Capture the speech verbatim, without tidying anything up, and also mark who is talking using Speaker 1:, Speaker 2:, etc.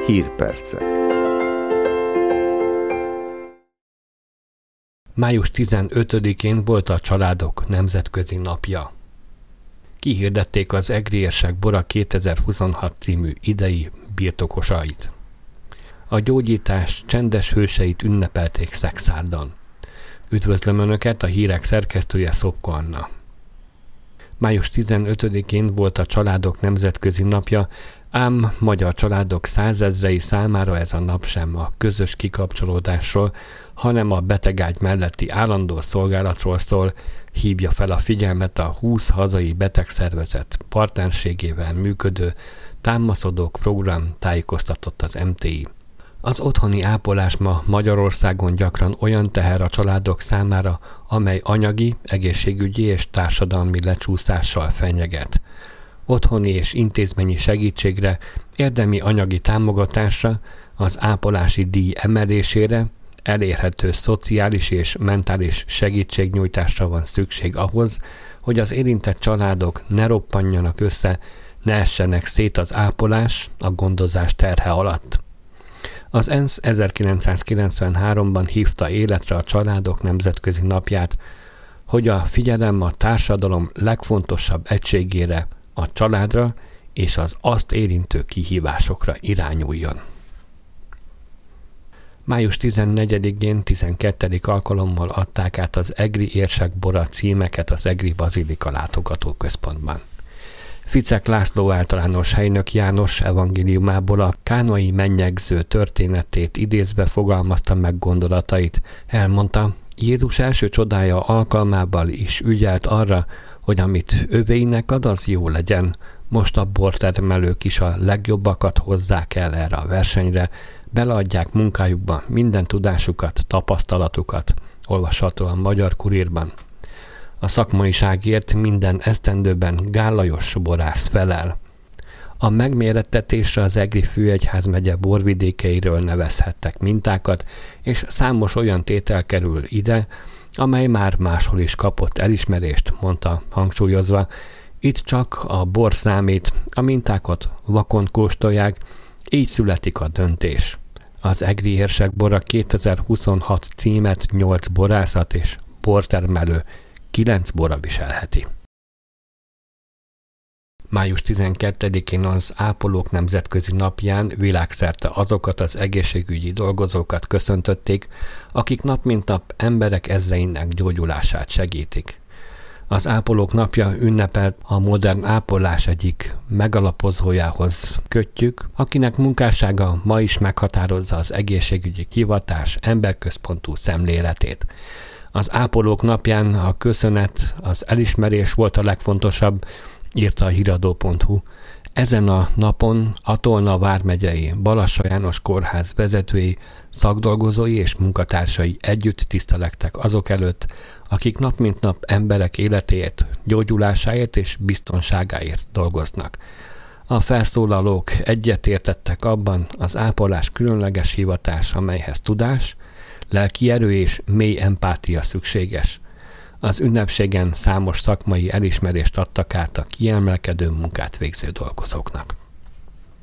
Speaker 1: Hírpercek.
Speaker 2: május tizenötödikén volt a Családok Nemzetközi Napja. Kihirdették az Egri Érsek Bora kétezer-huszonhat című idei birtokosait. A gyógyítás csendes hőseit ünnepelték Szexárdon. Üdvözlöm Önöket, a hírek szerkesztője Szopko Anna. május tizenötödikén volt a Családok Nemzetközi Napja, ám magyar családok százezrei számára ez a nap sem a közös kikapcsolódásról, hanem a betegágy melletti állandó szolgálatról szól, hívja fel a figyelmet a húsz hazai betegszervezet partnerségével működő Támaszodók program, tájékoztatott az em té i. Az otthoni ápolás ma Magyarországon gyakran olyan teher a családok számára, amely anyagi, egészségügyi és társadalmi lecsúszással fenyeget. Otthoni és intézményi segítségre, érdemi anyagi támogatásra, az ápolási díj emelésére, elérhető szociális és mentális segítségnyújtásra van szükség ahhoz, hogy az érintett családok ne roppanjanak össze, ne essenek szét az ápolás, a gondozás terhe alatt. Az ENSZ ezerkilencszázkilencvenháromban hívta életre a Családok Nemzetközi Napját, hogy a figyelem a társadalom legfontosabb egységére, a családra és az azt érintő kihívásokra irányuljon. május tizennegyedikén tizenkettedik alkalommal adták át az Egri Érsek Bora címeket az Egri Bazilika látogatóközpontban. Ficek László általános helynök János evangéliumából a kánai mennyegző történetét idézve fogalmazta meg gondolatait. Elmondta, Jézus első csodája alkalmával is ügyelt arra, hogy amit övéinek ad, az jó legyen. Most a bortermelők is a legjobbakat hozzák el erre a versenyre, beleadják munkájukba minden tudásukat, tapasztalatukat, olvasható a Magyar Kurírban. A szakmaiságért minden esztendőben Gál Lajos borász felel. A megmérettetésre az Egri főegyházmegye borvidékeiről nevezhettek mintákat, és számos olyan tétel kerül ide, amely már máshol is kapott elismerést, mondta hangsúlyozva. Itt csak a bor számít, a mintákat vakon kóstolják, így születik a döntés. Az Egri Érsek Bora kétezer-huszonhat címet nyolc borászat és bortermelő, kilenc bora viselheti. május tizenkettedikén az Ápolók Nemzetközi Napján világszerte azokat az egészségügyi dolgozókat köszöntötték, akik nap mint nap emberek ezreinek gyógyulását segítik. Az Ápolók Napja ünnepelt a modern ápolás egyik megalapozójához kötjük, akinek munkássága ma is meghatározza az egészségügyi hivatás emberközpontú szemléletét. Az Ápolók Napján a köszönet, az elismerés volt a legfontosabb, írta a híradó pont hu. Ezen a napon a Tolna vármegyei Balassa János Kórház vezetői, szakdolgozói és munkatársai együtt tisztelektek azok előtt, akik nap mint nap emberek életéért, gyógyulásáért és biztonságáért dolgoznak. A felszólalók egyetértettek abban, az ápolás különleges hivatás, amelyhez tudás, lelki erő és mély empátia szükséges. Az ünnepségen számos szakmai elismerést adtak át a kiemelkedő munkát végző dolgozóknak.